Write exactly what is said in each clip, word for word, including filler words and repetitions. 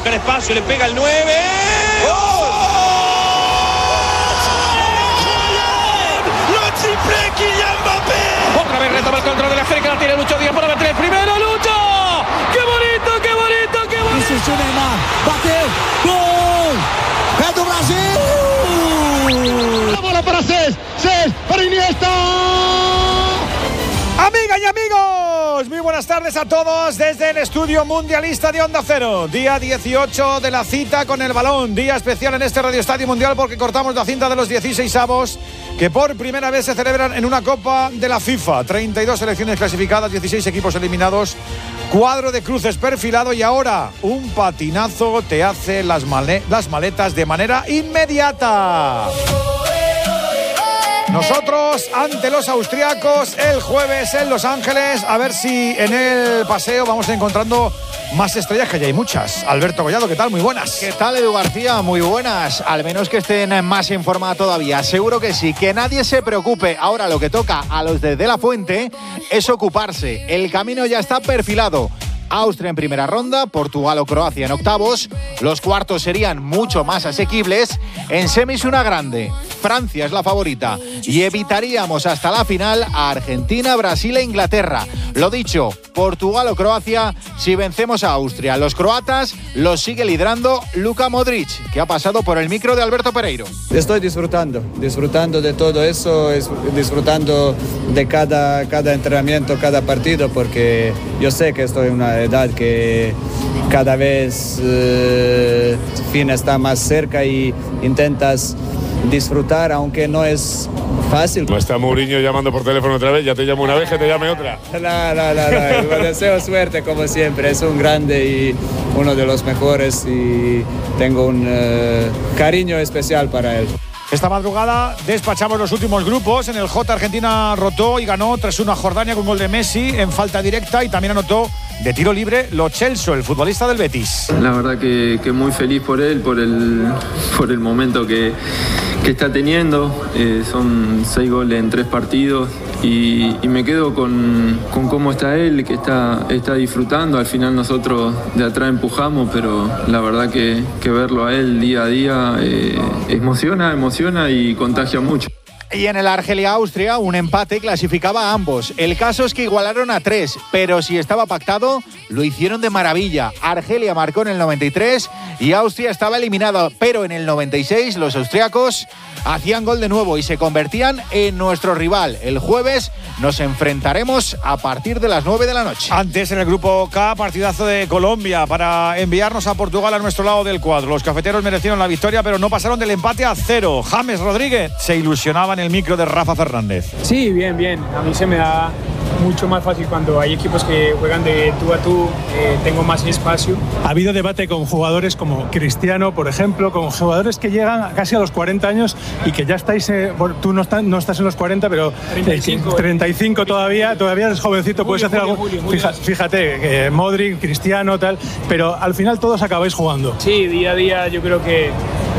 buscar espacio, le pega el nueve. ¡Gol! ¡Lo triple Kylian Mbappé! Otra vez retoma el control de la África, la tiene Lucho Díaz para meter el primero. ¡Lucho! ¡Qué bonito, qué bonito, qué bonito! Isso, o Neymar, bateu, gol! É do Brasil! La bola para Cés, Cés para Iniesta. Amigas y amigos, muy buenas tardes a todos desde el estudio mundialista de Onda Cero. Día dieciocho de la cita con el balón. Día especial en este Radio Estadio Mundial porque cortamos la cinta de los dieciseisavos que por primera vez se celebran en una Copa de la FIFA. treinta y dos selecciones clasificadas, dieciséis equipos eliminados, cuadro de cruces perfilado y ahora un patinazo te hace las, male- las maletas de manera inmediata. Nosotros ante los austriacos el jueves en Los Ángeles, a ver si en el paseo vamos encontrando más estrellas, que ya hay muchas. Alberto Collado, ¿qué tal? Muy buenas. ¿Qué tal, Edu García? Muy buenas. Al menos que estén más en forma todavía. Seguro que sí. Que nadie se preocupe. Ahora lo que toca a los de De La Fuente es ocuparse. El camino ya está perfilado. Austria en primera ronda, Portugal o Croacia en octavos. Los cuartos serían mucho más asequibles. En semis una grande. Francia es la favorita. Y evitaríamos hasta la final a Argentina, Brasil e Inglaterra. Lo dicho, Portugal o Croacia si vencemos a Austria. Los croatas los sigue liderando Luka Modric, que ha pasado por el micro de Alberto Pereiro. Estoy disfrutando, disfrutando de todo eso, disfrutando de cada, cada entrenamiento, cada partido, porque yo sé que estoy en una edad que cada vez eh, fin está más cerca y intentas disfrutar, aunque no es fácil. No está Mourinho llamando por teléfono otra vez, ya te llamo una vez, que te llame otra. No, no, no, no. Le deseo suerte como siempre, es un grande y uno de los mejores y tengo un uh, cariño especial para él. Esta madrugada despachamos los últimos grupos. En el J Argentina rotó y ganó tres uno a Jordania con gol de Messi en falta directa y también anotó de tiro libre Lo Celso, el futbolista del Betis. La verdad que, que muy feliz por él, por el, por el momento que, que está teniendo. Eh, son seis goles en tres partidos y, y me quedo con, con cómo está él, que está, está disfrutando. Al final nosotros de atrás empujamos, pero la verdad que, que verlo a él día a día eh, emociona, emociona y contagia mucho. Y en el Argelia-Austria, un empate clasificaba a ambos. El caso es que igualaron a tres, pero si estaba pactado, lo hicieron de maravilla. Argelia marcó en el noventa y tres y Austria estaba eliminada, pero en el noventa y seis los austriacos hacían gol de nuevo y se convertían en nuestro rival. El jueves nos enfrentaremos a partir de las nueve de la noche. Antes, en el grupo K, partidazo de Colombia para enviarnos a Portugal a nuestro lado del cuadro. Los cafeteros merecieron la victoria, pero no pasaron del empate a cero. James Rodríguez se ilusionaba en el micro de Rafa Fernández. Sí, bien, bien. A mí se me da mucho más fácil cuando hay equipos que juegan de tú a tú, eh, tengo más espacio. Ha habido debate con jugadores como Cristiano, por ejemplo, con jugadores que llegan casi a los cuarenta años y que ya estáis, eh, tú no, está, no estás en los cuarenta, pero treinta y cinco, eh, treinta y cinco todavía, todavía eres jovencito, Julio, puedes hacer Julio, algo. Julio, Julio. Fíjate, fíjate eh, Modric, Cristiano, tal, pero al final todos acabáis jugando. Sí, día a día yo creo que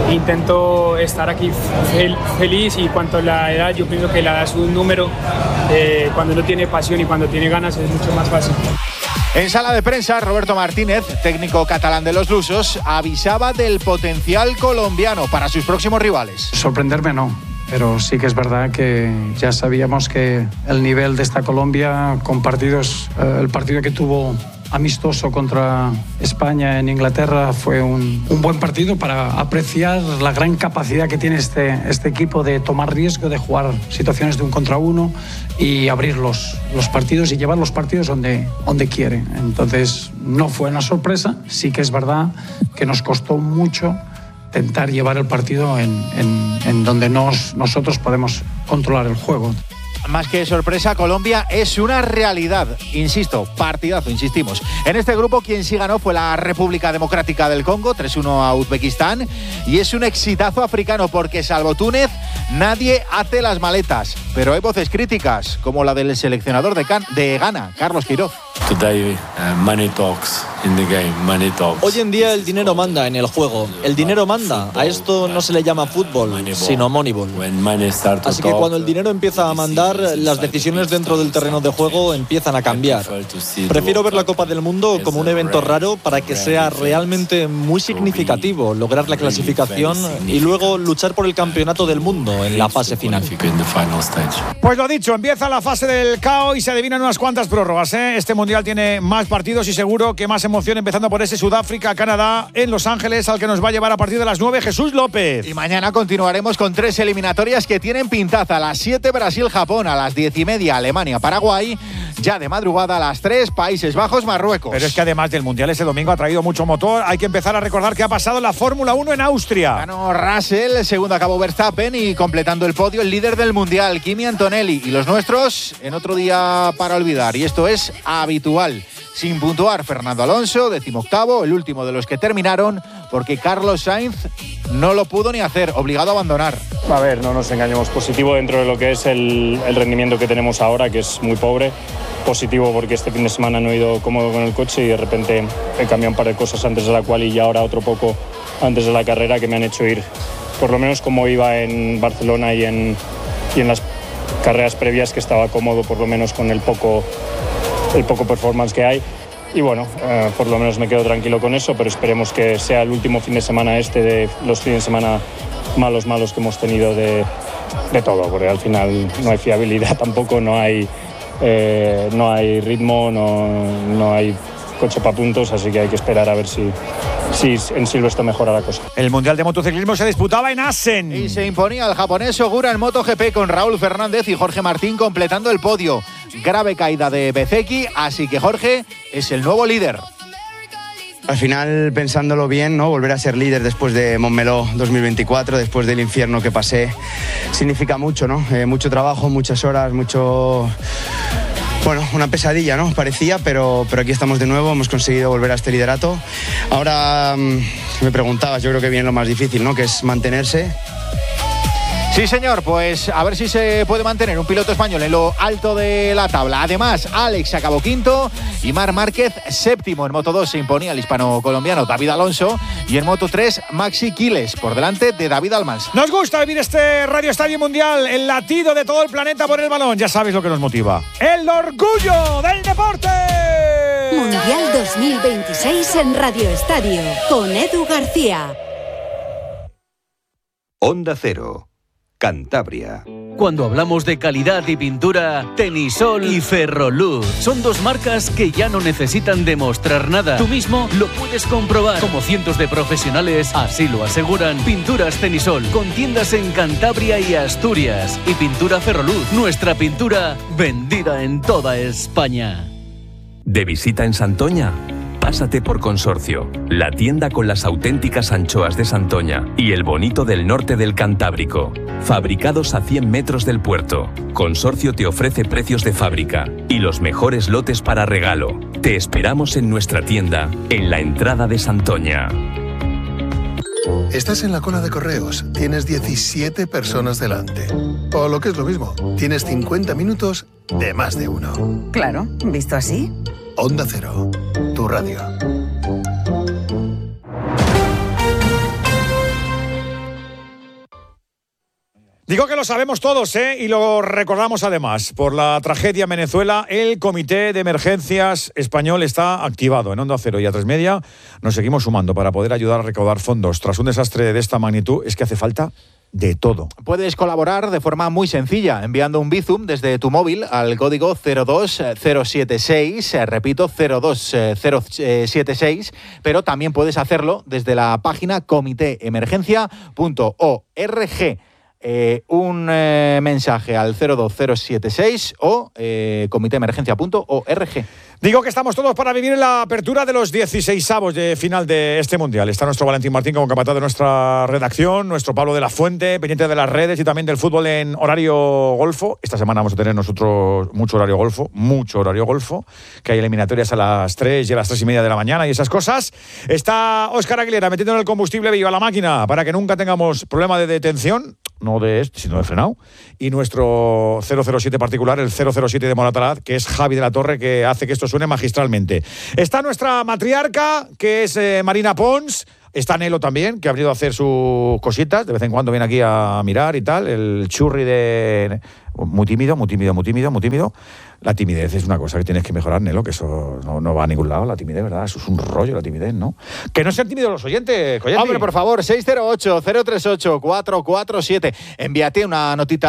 intento estar aquí fel- feliz y cuanto a la edad, yo pienso que la edad es un número. Eh, cuando uno tiene pasión y cuando tiene ganas es mucho más fácil. En sala de prensa, Roberto Martínez, técnico catalán de los lusos, avisaba del potencial colombiano para sus próximos rivales. Sorprenderme no, pero sí que es verdad que ya sabíamos que el nivel de esta Colombia con partidos, eh, el partido que tuvo amistoso contra España en Inglaterra fue un, un buen partido para apreciar la gran capacidad que tiene este, este equipo de tomar riesgo, de jugar situaciones de un contra uno y abrir los, los partidos y llevar los partidos donde, donde quiere. Entonces no fue una sorpresa, sí que es verdad que nos costó mucho intentar llevar el partido en, en, en donde nos, nosotros podemos controlar el juego. Más que sorpresa, Colombia es una realidad. Insisto, partidazo, insistimos. En este grupo, quien sí ganó fue la República Democrática del Congo, tres uno a Uzbekistán. Y es un exitazo africano porque, salvo Túnez, nadie hace las maletas. Pero hay voces críticas, como la del seleccionador de, Can- de Ghana, Carlos Queiroz. Today, uh, money talks in the game, money talks. Hoy en día el dinero manda en el juego. El dinero manda. A esto no se le llama fútbol, sino Moneyball. Así que cuando el dinero empieza a mandar, las decisiones dentro del terreno de juego empiezan a cambiar. Prefiero ver la Copa del Mundo como un evento raro para que sea realmente muy significativo, lograr la clasificación y luego luchar por el campeonato del mundo en la fase final. Pues lo dicho, empieza la fase del caos y se adivinan unas cuantas prórrogas, ¿eh? Este mundial tiene más partidos y seguro que más emoción, empezando por ese Sudáfrica-Canadá en Los Ángeles, al que nos va a llevar a partir de las nueve Jesús López. Y mañana continuaremos con tres eliminatorias que tienen pintaza. A las siete Brasil-Japón, a las diez y media Alemania-Paraguay, ya de madrugada a las tres Países Bajos-Marruecos. Pero es que además del mundial ese domingo ha traído mucho motor. Hay que empezar a recordar que ha pasado la Fórmula uno en Austria. Ganó Russell, segundo acabó Verstappen y completando el podio el líder del mundial, Kimi Antonelli. Y los nuestros en otro día para olvidar, y esto es habitual. Sin puntuar Fernando Alonso, decimoctavo, el último de los que terminaron, porque Carlos Sainz no lo pudo ni hacer, obligado a abandonar. A ver, no nos engañemos, positivo dentro de lo que es el, el rendimiento que tenemos ahora, que es muy pobre. Positivo porque este fin de semana no he ido cómodo con el coche y de repente he cambiado un par de cosas antes de la cual y ahora otro poco antes de la carrera que me han hecho ir, por lo menos como iba en Barcelona y en, y en las carreras previas, que estaba cómodo por lo menos con el poco... el poco performance que hay y bueno, eh, por lo menos me quedo tranquilo con eso, pero esperemos que sea el último fin de semana este de los fines de semana malos, malos que hemos tenido de, de todo, porque al final no hay fiabilidad tampoco, no hay, eh, no hay ritmo, no, no hay coche para puntos, así que hay que esperar a ver si, si en Silverstone mejora la cosa. El Mundial de Motociclismo se disputaba en Assen. Y se imponía el japonés Ogura en MotoGP con Raúl Fernández y Jorge Martín completando el podio. Grave caída de Bezzecchi, así que Jorge es el nuevo líder. Al final, pensándolo bien, ¿no? Volver a ser líder después de Montmeló dos mil veinticuatro, después del infierno que pasé, significa mucho, ¿no? Eh, mucho trabajo, muchas horas, mucho... Bueno, una pesadilla, ¿no? Parecía, pero, pero aquí estamos de nuevo, hemos conseguido volver a este liderato. Ahora, mmm, me preguntabas, yo creo que viene lo más difícil, ¿no? Que es mantenerse. Sí, señor, pues a ver si se puede mantener un piloto español en lo alto de la tabla. Además, Alex acabó quinto y Marc Márquez séptimo. En Moto dos se imponía el hispano-colombiano David Alonso y en Moto tres Maxi Quiles por delante de David Almansa. Nos gusta vivir este Radio Estadio Mundial, el latido de todo el planeta por el balón. Ya sabéis lo que nos motiva. ¡El orgullo del deporte! Mundial dos mil veintiséis en Radio Estadio con Edu García. Onda Cero. Cantabria. Cuando hablamos de calidad y pintura, Tenisol y Ferroluz son dos marcas que ya no necesitan demostrar nada. Tú mismo lo puedes comprobar. Como cientos de profesionales así lo aseguran. Pinturas Tenisol, con tiendas en Cantabria y Asturias. Y pintura Ferroluz, nuestra pintura vendida en toda España. ¿De visita en Santoña? Pásate por Consorcio, la tienda con las auténticas anchoas de Santoña y el bonito del norte del Cantábrico. Fabricados a cien metros del puerto, Consorcio te ofrece precios de fábrica y los mejores lotes para regalo. Te esperamos en nuestra tienda, en la entrada de Santoña. Estás en la cola de correos, tienes diecisiete personas delante. O lo que es lo mismo, tienes cincuenta minutos de más de uno. Claro, visto así. Onda Cero, tu radio. Digo que lo sabemos todos, ¿eh? Y lo recordamos además. Por la tragedia en Venezuela, el Comité de Emergencias Español está activado. En Onda Cero y A tres Media nos seguimos sumando para poder ayudar a recaudar fondos. Tras un desastre de esta magnitud, es que hace falta de todo. Puedes colaborar de forma muy sencilla enviando un Bizum desde tu móvil al código cero dos cero siete seis, repito, cero dos cero siete seis, pero también puedes hacerlo desde la página comité emergencia punto org. Eh, un eh, mensaje al cero dos cero siete seis o eh, comité emergencia punto org. Digo que estamos todos para vivir la apertura de los dieciseisavos de final de este Mundial. Está nuestro Valentín Martín como capataz de nuestra redacción, nuestro Pablo de la Fuente, pendiente de las redes y también del fútbol en horario golfo. Esta semana vamos a tener nosotros mucho horario golfo, mucho horario golfo, que hay eliminatorias a las tres y a las tres y media de la mañana y esas cosas. Está Óscar Aguilera metiendo en el combustible vivo a la máquina para que nunca tengamos problema de detención, no de este, sino de frenado. Y nuestro cero cero siete particular, el cero cero siete de Moratalaz, que es Javi de la Torre, que hace que esto esto suene magistralmente. Está nuestra matriarca, que es eh, Marina Pons. Está Nelo también, que ha venido a hacer sus cositas. De vez en cuando viene aquí a mirar y tal. El churri de... Muy tímido, muy tímido, muy tímido, muy tímido. La timidez es una cosa que tienes que mejorar, Nelo, que eso no, no va a ningún lado, la timidez, ¿verdad? Eso es un rollo, la timidez, ¿no? Que no sean tímidos los oyentes, Colleti. Hombre, por favor, seis cero ocho, cero tres ocho, cuatro cuatro siete. Envíate una notita